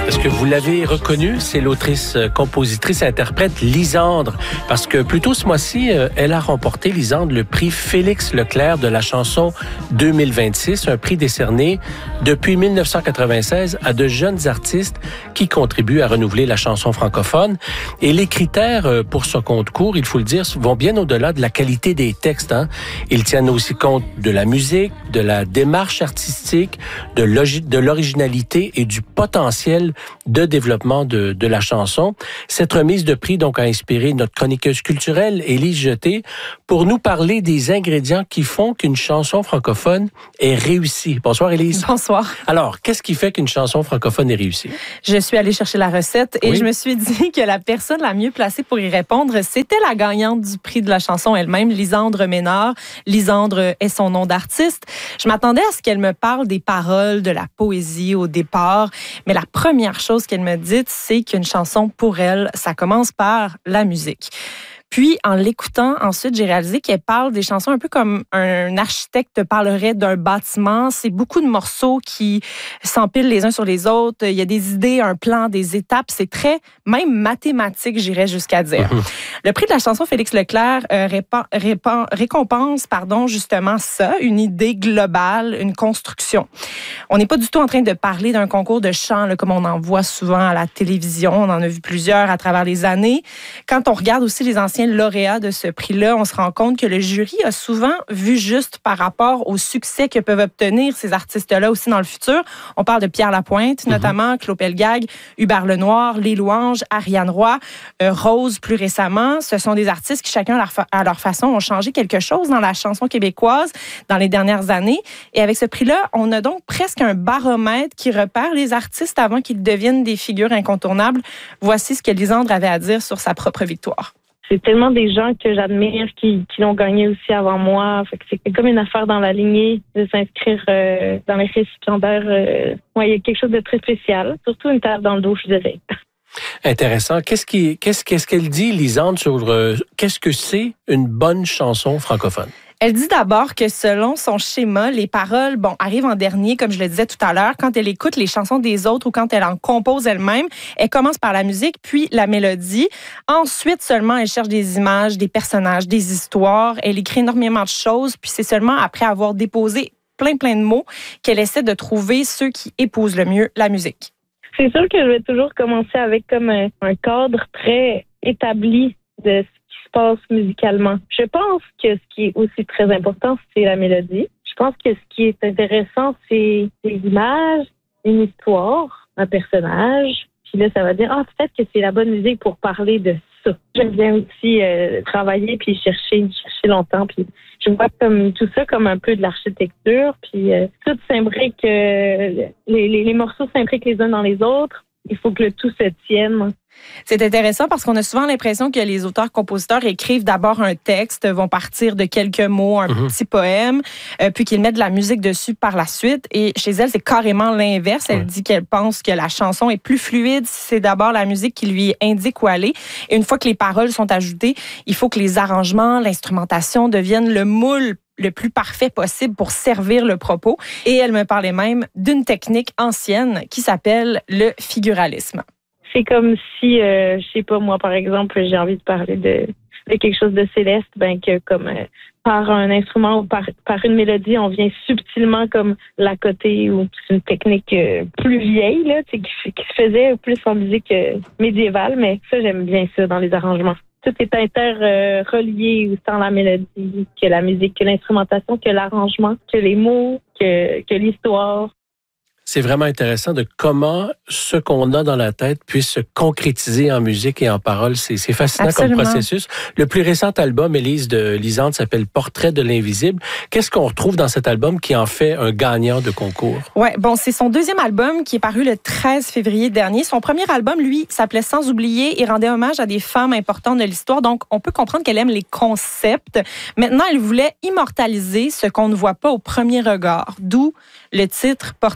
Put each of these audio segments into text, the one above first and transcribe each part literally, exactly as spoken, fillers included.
Est-ce que vous l'avez reconnue? C'est l'autrice, compositrice et interprète Lisandre. Parce que plus tôt ce mois-ci, elle a remporté, Lisandre, le prix Félix Leclerc de la chanson deux mille vingt-six, un prix décerné depuis mille neuf cent quatre-vingt-seize à de jeunes artistes qui contribuent à renouveler la chanson francophone. Et les critères pour ce concours, il faut le dire, vont bien au-delà de la qualité des textes. Hein. Ils tiennent aussi compte de la musique, de la démarche artistique, de l'originalité et du potentiel de développement de, de la chanson. Cette remise de prix donc a inspiré notre chroniqueuse culturelle, Élise Jeté, pour nous parler des ingrédients qui font qu'une chanson francophone est réussie. Bonsoir, Élise. Bonsoir. Alors, qu'est-ce qui fait qu'une chanson francophone est réussie? Je suis allée chercher la recette et oui. je me suis dit que la personne la mieux placée pour y répondre, c'était la gagnante du prix de la chanson elle-même, Lisandre Ménard. Lisandre est son nom d'artiste. Je m'attendais à ce qu'elle me parle des paroles, de la poésie au départ, mais la première chose qu'elle me dit, c'est qu'une chanson, pour elle, ça commence par la musique. Puis, en l'écoutant, ensuite, j'ai réalisé qu'elle parle des chansons un peu comme un architecte parlerait d'un bâtiment. C'est beaucoup de morceaux qui s'empilent les uns sur les autres. Il y a des idées, un plan, des étapes. C'est très, même mathématique, j'irais jusqu'à dire. Le prix de la chanson Félix Leclerc euh, répand, répand, récompense pardon, justement ça, une idée globale, une construction. On n'est pas du tout en train de parler d'un concours de chant là, comme on en voit souvent à la télévision. On en a vu plusieurs à travers les années. Quand on regarde aussi les anciens lauréats de ce prix-là, on se rend compte que le jury a souvent vu juste par rapport au succès que peuvent obtenir ces artistes-là aussi dans le futur. On parle de Pierre Lapointe, mm-hmm. notamment, Claude Pelgag, Hubert Lenoir, Les Louanges, Ariane Roy, euh, Rose plus récemment. Ce sont des artistes qui, chacun à leur, fa- à leur façon, ont changé quelque chose dans la chanson québécoise dans les dernières années. Et avec ce prix-là, on a donc presque un baromètre qui repère les artistes avant qu'ils deviennent des figures incontournables. Voici ce que Lisandre avait à dire sur sa propre victoire. C'est tellement des gens que j'admire qui, qui l'ont gagné aussi avant moi. Fait que c'est comme une affaire dans la lignée de s'inscrire euh, dans les récipiendaires. Euh, ouais, il y a quelque chose de très spécial. Surtout une tape dans le dos, je dirais. Intéressant. Qu'est-ce qui, qu'est-ce, qu'est-ce qu'elle dit, Lisandre, sur euh, qu'est-ce que c'est une bonne chanson francophone? Elle dit d'abord que selon son schéma, les paroles, bon, arrivent en dernier, comme je le disais tout à l'heure. Quand elle écoute les chansons des autres ou quand elle en compose elle-même, elle commence par la musique, puis la mélodie. Ensuite, seulement, elle cherche des images, des personnages, des histoires. Elle écrit énormément de choses, puis c'est seulement après avoir déposé plein, plein de mots qu'elle essaie de trouver ceux qui épousent le mieux la musique. C'est sûr que je vais toujours commencer avec comme un, un cadre très établi de passe musicalement. Je pense que ce qui est aussi très important, c'est la mélodie. Je pense que ce qui est intéressant, c'est des images, une histoire, un personnage. Puis là, ça va dire, ah, peut-être que c'est la bonne musique pour parler de ça. J'aime bien aussi euh, travailler puis chercher, chercher longtemps. Puis je vois comme tout ça comme un peu de l'architecture. Puis euh, tout s'imbrique, euh, les, les, les morceaux s'imbriquent les uns dans les autres. Il faut que le tout se tienne. C'est intéressant parce qu'on a souvent l'impression que les auteurs-compositeurs écrivent d'abord un texte, vont partir de quelques mots, un mm-hmm. petit poème, euh, puis qu'ils mettent de la musique dessus par la suite. Et chez elle, c'est carrément l'inverse. Elle ouais. dit qu'elle pense que la chanson est plus fluide si c'est d'abord la musique qui lui indique où aller. Et une fois que les paroles sont ajoutées, il faut que les arrangements, l'instrumentation deviennent le moule le plus parfait possible pour servir le propos. Et elle me parlait même d'une technique ancienne qui s'appelle le figuralisme. C'est comme si, euh, je sais pas, moi, par exemple, j'ai envie de parler de, de quelque chose de céleste, ben que comme euh, par un instrument ou par, par une mélodie, on vient subtilement comme l'accoter, ou c'est une technique euh, plus vieille, là, qui, qui se faisait plus en musique euh, médiévale, mais ça, j'aime bien ça dans les arrangements. Tout est interrelié, euh, tant la mélodie que la musique, que l'instrumentation, que l'arrangement, que les mots, que, que l'histoire. C'est vraiment intéressant de comment ce qu'on a dans la tête puisse se concrétiser en musique et en paroles. C'est, c'est fascinant Absolument. Comme processus. Le plus récent album, Élise, de Lisandre, s'appelle Portrait de l'invisible. Qu'est-ce qu'on retrouve dans cet album qui en fait un gagnant de concours? Ouais, bon, c'est son deuxième album qui est paru le treize février dernier. Son premier album, lui, s'appelait Sans oublier et rendait hommage à des femmes importantes de l'histoire. Donc, on peut comprendre qu'elle aime les concepts. Maintenant, elle voulait immortaliser ce qu'on ne voit pas au premier regard. D'où le titre Portrait de l'invisible.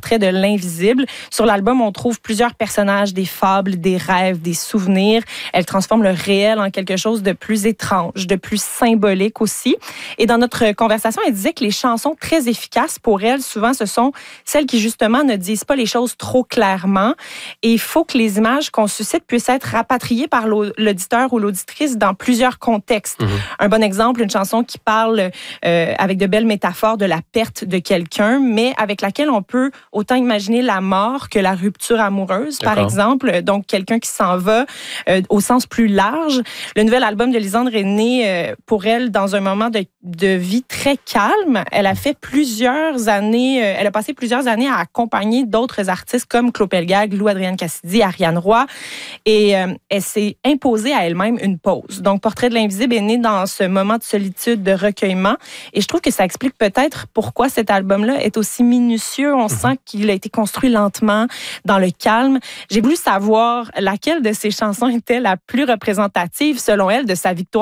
l'invisible. Sur l'album, on trouve plusieurs personnages, des fables, des rêves, des souvenirs. Elle transforme le réel en quelque chose de plus étrange, de plus symbolique aussi. Et dans notre conversation, elle disait que les chansons très efficaces pour elle, souvent, ce sont celles qui, justement, ne disent pas les choses trop clairement. Et il faut que les images qu'on suscite puissent être rapatriées par l'auditeur ou l'auditrice dans plusieurs contextes. Mmh. Un bon exemple, une chanson qui parle euh, avec de belles métaphores de la perte de quelqu'un, mais avec laquelle on peut autant imaginer la mort que la rupture amoureuse, par exemple. Donc, quelqu'un qui s'en va euh, au sens plus large. Le nouvel album de Lisandre est né euh, pour elle dans un moment de, de vie très calme. Elle a fait plusieurs années, euh, elle a passé plusieurs années à accompagner d'autres artistes comme Claude Pelgag, Lou Adrienne Cassidy, Ariane Roy. Et euh, elle s'est imposée à elle-même une pause. Donc, Portrait de l'invisible est né dans ce moment de solitude, de recueillement. Et je trouve que ça explique peut-être pourquoi cet album-là est aussi minutieux. On mm-hmm. sent qu'il a été construit lentement, dans le calme. J'ai voulu savoir laquelle de ces chansons était la plus représentative, selon elle, de sa victoire